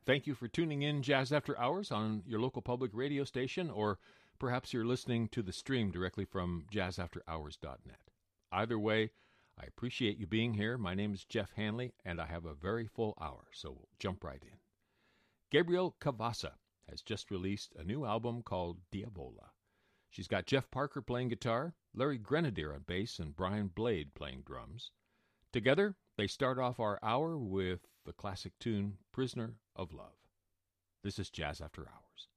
Thank you for tuning in Jazz After Hours on your local public radio station, or perhaps you're listening to the stream directly from jazzafterhours.net. Either way, I appreciate you being here. My name is Jeff Hanley, and I have a very full hour, so we'll jump right in. Gabrielle Cavassa has just released a new album called Diavola. She's got Jeff Parker playing guitar, Larry Grenadier on bass, and Brian Blade playing drums. Together, they start off our hour with the classic tune Prisoner of Love. This is Jazz After Hours.